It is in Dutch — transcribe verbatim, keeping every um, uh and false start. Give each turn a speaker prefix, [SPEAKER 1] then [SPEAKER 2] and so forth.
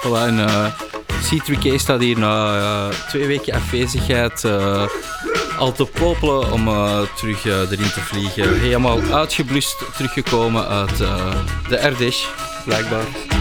[SPEAKER 1] Voilà, en uh, C drie K staat hier na uh, twee weken afwezigheid uh, al te popelen om uh, terug uh, erin te vliegen. Helemaal uitgeblust teruggekomen uit uh, de Ardèche, blijkbaar.